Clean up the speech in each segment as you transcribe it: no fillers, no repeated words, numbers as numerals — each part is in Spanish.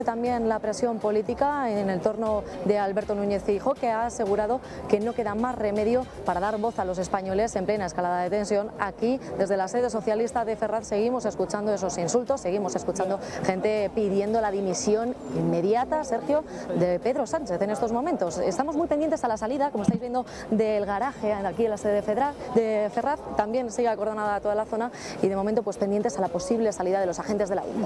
También la presión política en el torno de Alberto Núñez Feijóo, que ha asegurado que no queda más remedio para dar voz a los españoles en plena escalada de tensión. Aquí, desde la sede socialista de Ferraz, seguimos escuchando esos insultos, seguimos escuchando gente pidiendo la dimisión inmediata, Sergio, de Pedro Sánchez en estos momentos. Estamos muy pendientes a la salida, como estáis viendo, del garaje aquí en la sede de Ferraz. También sigue acordonada toda la zona y de momento pues pendientes a la posible salida de los agentes de la UMO.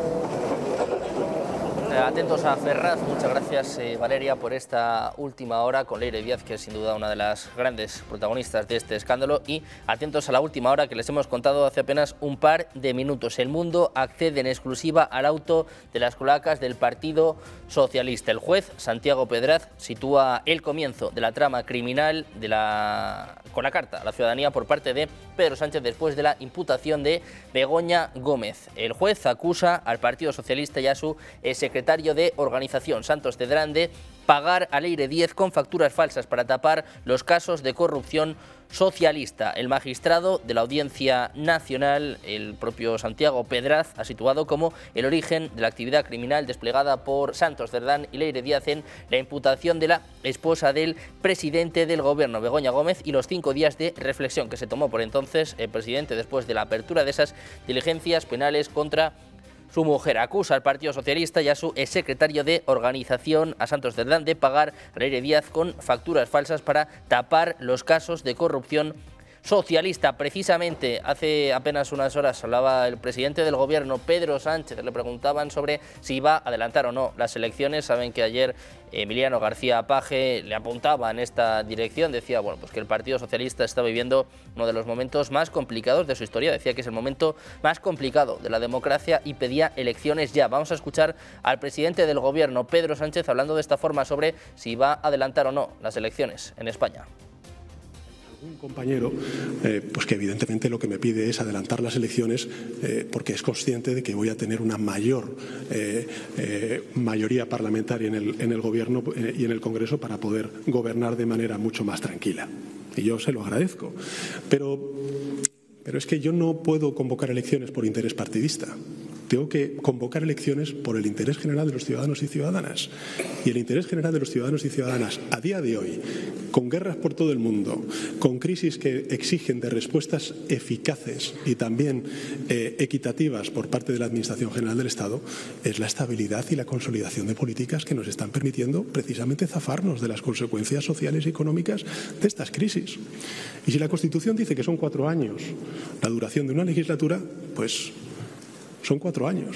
Atentos a Ferraz, muchas gracias Valeria por esta última hora con Leire Díaz, que es sin duda una de las grandes protagonistas de este escándalo, y atentos a la última hora que les hemos contado hace apenas un par de minutos. El Mundo accede en exclusiva al auto de las cloacas del Partido Socialista. El juez Santiago Pedraz sitúa el comienzo de la trama criminal con la carta a la ciudadanía por parte de Pedro Sánchez después de la imputación de Begoña Gómez. El juez acusa al Partido Socialista y a su secretario de organización, Santos Cerdán, de pagar a Leire Díez con facturas falsas para tapar los casos de corrupción socialista. El magistrado de la Audiencia Nacional, el propio Santiago Pedraz, ha situado como el origen de la actividad criminal desplegada por Santos Cerdán y Leire Díaz en la imputación de la esposa del presidente del gobierno, Begoña Gómez, y los 5 días de reflexión que se tomó por entonces el presidente después de la apertura de esas diligencias penales contra su mujer. Acusa al Partido Socialista y a su exsecretario de organización, a Santos Cerdán, de pagar a Leire Díaz con facturas falsas para tapar los casos de corrupción socialista. Precisamente hace apenas unas horas hablaba el presidente del gobierno, Pedro Sánchez. Le preguntaban sobre si iba a adelantar o no las elecciones. Saben que ayer Emiliano García Paje le apuntaba en esta dirección. Decía pues que el Partido Socialista está viviendo uno de los momentos más complicados de su historia. Decía que es el momento más complicado de la democracia y pedía elecciones ya. Vamos a escuchar al presidente del gobierno, Pedro Sánchez, hablando de esta forma sobre si va a adelantar o no las elecciones en España. Un compañero, pues que evidentemente lo que me pide es adelantar las elecciones porque es consciente de que voy a tener una mayor mayoría parlamentaria en el Gobierno y en el Congreso para poder gobernar de manera mucho más tranquila. Y yo se lo agradezco. Pero es que yo no puedo convocar elecciones por interés partidista. Tengo que convocar elecciones por el interés general de los ciudadanos y ciudadanas. Y el interés general de los ciudadanos y ciudadanas a día de hoy, con guerras por todo el mundo, con crisis que exigen de respuestas eficaces y también equitativas por parte de la Administración General del Estado, es la estabilidad y la consolidación de políticas que nos están permitiendo precisamente zafarnos de las consecuencias sociales y económicas de estas crisis. Y si la Constitución dice que son 4 años la duración de una legislatura, pues son 4 años.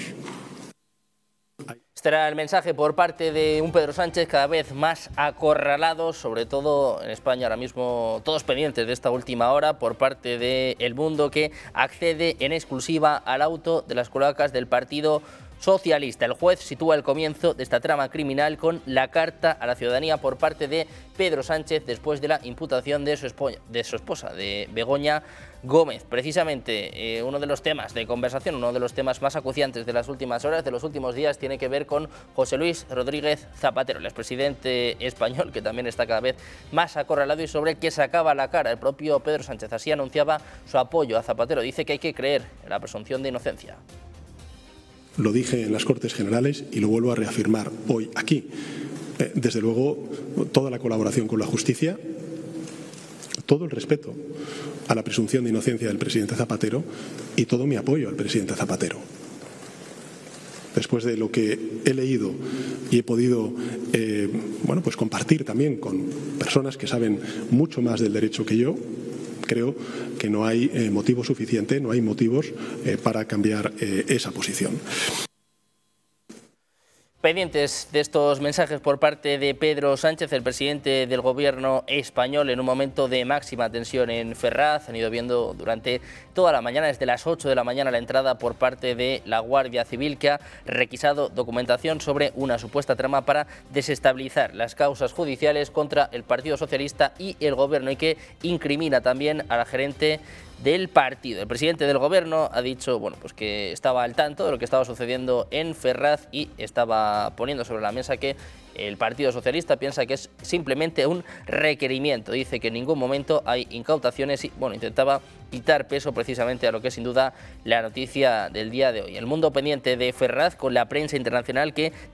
Este era el mensaje por parte de un Pedro Sánchez cada vez más acorralado, sobre todo en España ahora mismo, todos pendientes de esta última hora, por parte de El Mundo, que accede en exclusiva al auto de las cloacas del Partido Socialista. El juez sitúa el comienzo de esta trama criminal con la carta a la ciudadanía por parte de Pedro Sánchez después de la imputación de su esposa, de Begoña Gómez. Precisamente uno de los temas de conversación, uno de los temas más acuciantes de las últimas horas, de los últimos días, tiene que ver con José Luis Rodríguez Zapatero, el expresidente español, que también está cada vez más acorralado y sobre el que sacaba la cara el propio Pedro Sánchez. Así anunciaba su apoyo a Zapatero. Dice que hay que creer en la presunción de inocencia. Lo dije en las Cortes Generales y lo vuelvo a reafirmar hoy aquí. Desde luego, toda la colaboración con la justicia, todo el respeto a la presunción de inocencia del presidente Zapatero y todo mi apoyo al presidente Zapatero. Después de lo que he leído y he podido pues compartir también con personas que saben mucho más del derecho que yo, creo que no hay motivo suficiente, no hay motivos para cambiar esa posición. Pendientes de estos mensajes por parte de Pedro Sánchez, el presidente del gobierno español, en un momento de máxima tensión en Ferraz. Han ido viendo durante toda la mañana, desde las 8 de la mañana, la entrada por parte de la Guardia Civil, que ha requisado documentación sobre una supuesta trama para desestabilizar las causas judiciales contra el Partido Socialista y el gobierno, y que incrimina también a la gerente del partido. El presidente del gobierno ha dicho, bueno, pues que estaba al tanto de lo que estaba sucediendo en Ferraz y estaba poniendo sobre la mesa que el Partido Socialista piensa que es simplemente un requerimiento. Dice que en ningún momento hay incautaciones y, bueno, intentaba quitar peso precisamente a lo que es sin duda la noticia del día de hoy. El mundo pendiente de Ferraz con la prensa internacional que